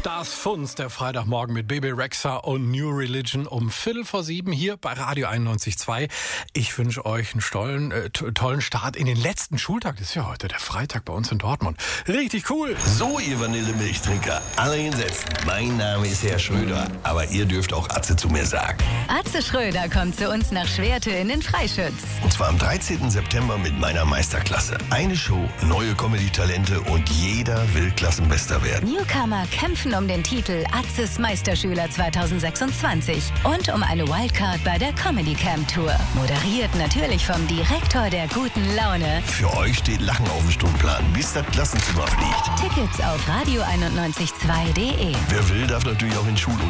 Das Funz, der Freitagmorgen mit Bebe Rexha und New Religion um 6:45 hier bei Radio 91.2. Ich wünsche euch einen tollen Start in den letzten Schultag. Das ist ja heute der Freitag bei uns in Dortmund. Richtig cool. So, ihr Vanillemilchtrinker, alle hinsetzen. Mein Name ist Herr Schröder, aber ihr dürft auch Atze zu mir sagen. Atze Schröder kommt zu uns nach Schwerte in den Freischütz. Und zwar am 13. September mit meiner Meisterklasse. Eine Show, neue Comedy-Talente und jeder will Klassenbester werden. Newcomer kämpfen um den Titel Atzes Meisterschüler 2026 und um eine Wildcard bei der Comedy Camp Tour. Moderiert natürlich vom Direktor der guten Laune. Für euch steht Lachen auf dem Stundenplan, bis das Klassenzimmer fliegt. Tickets auf radio912.de. Wer will, darf natürlich auch in Schul- und